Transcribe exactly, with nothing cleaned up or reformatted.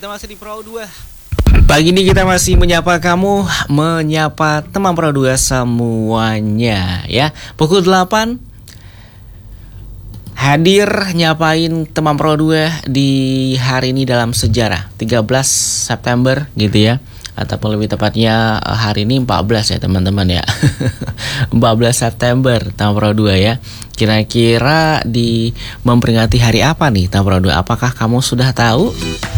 kita masih di Pro dua. Pagi ini kita masih menyapa kamu, menyapa teman Pro dua semuanya ya. Pukul delapan hadir nyapain teman Pro dua di hari ini dalam sejarah tiga belas September gitu ya. Ataupun lebih tepatnya hari ini empat belas ya teman-teman ya. empat belas September teman Pro dua ya. Kira-kira di memperingati hari apa nih teman Pro dua? Apakah kamu sudah tahu?